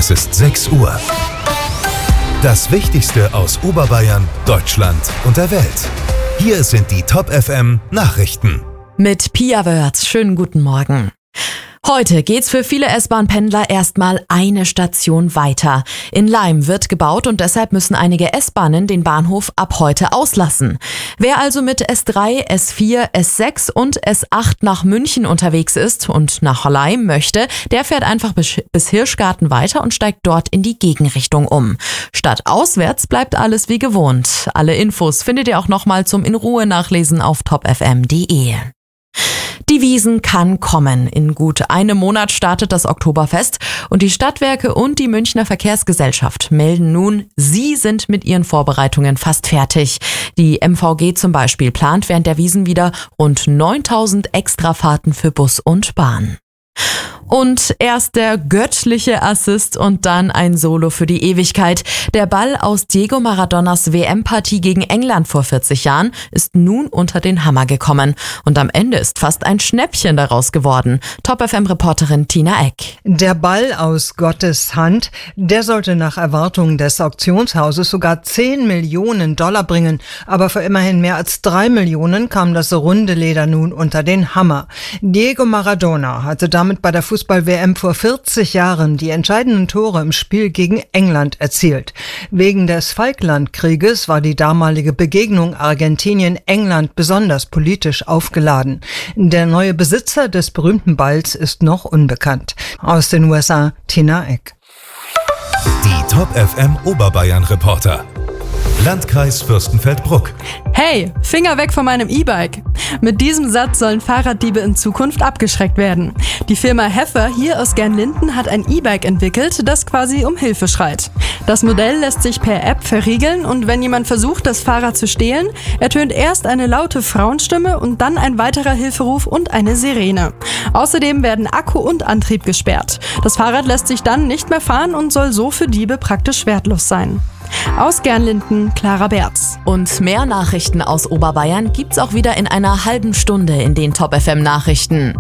Es ist 6 Uhr. Das Wichtigste aus Oberbayern, Deutschland und der Welt. Hier sind die Top FM Nachrichten. Mit Pia Wörth. Schönen guten Morgen. Heute geht's für viele S-Bahn-Pendler erstmal eine Station weiter. In Laim wird gebaut und deshalb müssen einige S-Bahnen den Bahnhof ab heute auslassen. Wer also mit S3, S4, S6 und S8 nach München unterwegs ist und nach Laim möchte, der fährt einfach bis Hirschgarten weiter und steigt dort in die Gegenrichtung um. Statt auswärts bleibt alles wie gewohnt. Alle Infos findet ihr auch nochmal zum in Ruhe nachlesen auf topfm.de. Die Wiesn kann kommen. In gut einem Monat startet das Oktoberfest und die Stadtwerke und die Münchner Verkehrsgesellschaft melden nun, sie sind mit ihren Vorbereitungen fast fertig. Die MVG zum Beispiel plant während der Wiesn wieder rund 9000 Extrafahrten für Bus und Bahn. Und erst der göttliche Assist und dann ein Solo für die Ewigkeit. Der Ball aus Diego Maradonas WM-Partie gegen England vor 40 Jahren ist nun unter den Hammer gekommen. Und am Ende ist fast ein Schnäppchen daraus geworden. Top-FM-Reporterin Tina Eck. Der Ball aus Gottes Hand, der sollte nach Erwartungen des Auktionshauses sogar $10 Millionen bringen. Aber für immerhin mehr als 3 Millionen kam das runde Leder nun unter den Hammer. Diego Maradona hatte damit bei der Fußball-WM vor 40 Jahren die entscheidenden Tore im Spiel gegen England erzielt. Wegen des Falklandkrieges war die damalige Begegnung Argentinien-England besonders politisch aufgeladen. Der neue Besitzer des berühmten Balls ist noch unbekannt. Aus den USA, Tina Eck. Die Top FM Oberbayern Reporter. Landkreis Fürstenfeldbruck. Hey, Finger weg von meinem E-Bike. Mit diesem Satz sollen Fahrraddiebe in Zukunft abgeschreckt werden. Die Firma Heffer hier aus Gernlinden hat ein E-Bike entwickelt, das quasi um Hilfe schreit. Das Modell lässt sich per App verriegeln und wenn jemand versucht, das Fahrrad zu stehlen, ertönt erst eine laute Frauenstimme und dann ein weiterer Hilferuf und eine Sirene. Außerdem werden Akku und Antrieb gesperrt. Das Fahrrad lässt sich dann nicht mehr fahren und soll so für Diebe praktisch wertlos sein. Aus Gernlinden, Clara Berz. Und mehr Nachrichten aus Oberbayern gibt's auch wieder in einer halben Stunde in den Top FM Nachrichten.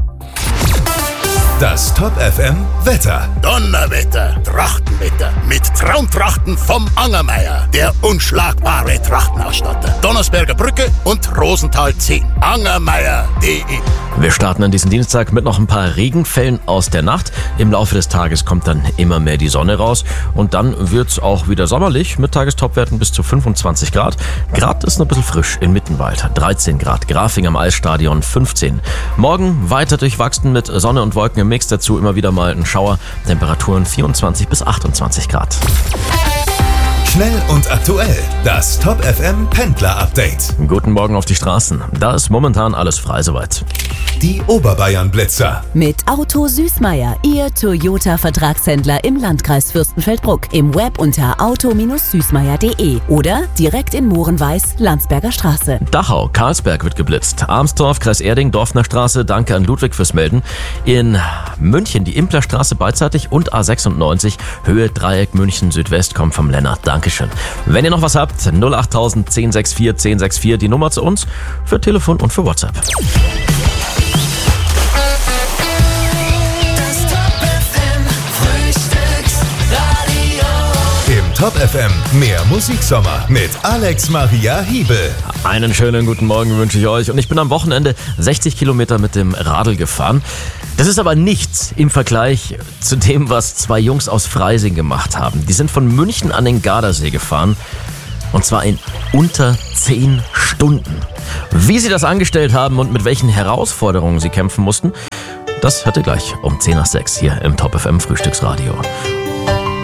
Das Top FM Wetter. Donnerwetter, Trachtenwetter mit Traumtrachten vom Angermeier, der unschlagbare Trachtenausstatter. Donnersberger Brücke und Rosenthal 10. Angermeier.de. Wir starten an diesem Dienstag mit noch ein paar Regenfällen aus der Nacht. Im Laufe des Tages kommt dann immer mehr die Sonne raus und dann wird's auch wieder sommerlich mit Tagestopwerten bis zu 25 Grad. Grad ist noch ein bisschen frisch in Mittenwald. 13 Grad, Grafing am Eisstadion 15. Morgen weiter durchwachsen mit Sonne und Wolken im Mix, dazu immer wieder mal ein Schauer. Temperaturen 24 bis 28 Grad. Schnell und aktuell. Das Top FM Pendler Update. Guten Morgen auf die Straßen. Da ist momentan alles frei soweit. Die Oberbayern Blitzer. Mit Auto Süßmeier, Ihr Toyota-Vertragshändler im Landkreis Fürstenfeldbruck. Im Web unter auto-süßmeier.de oder direkt in Mohrenweiß, Landsberger Straße. Dachau, Karlsberg wird geblitzt. Armsdorf, Kreis Erding, Dorfner Straße. Danke an Ludwig fürs Melden. In München die Implerstraße beidseitig und A96 Höhe Dreieck München Südwest kommt vom Lennart. Dankeschön. Wenn ihr noch was habt, 08000 1064 1064 die Nummer zu uns für Telefon und für WhatsApp. Im Top FM mehr Musiksommer mit Alex Maria Hiebel. Einen schönen guten Morgen wünsche ich euch und ich bin am Wochenende 60 Kilometer mit dem Radl gefahren. Das ist aber nichts im Vergleich zu dem, was zwei Jungs aus Freising gemacht haben. Die sind von München an den Gardasee gefahren und zwar in unter 10 Stunden. Wie sie das angestellt haben und mit welchen Herausforderungen sie kämpfen mussten, das hört ihr gleich um 10 nach 6 hier im Top FM Frühstücksradio.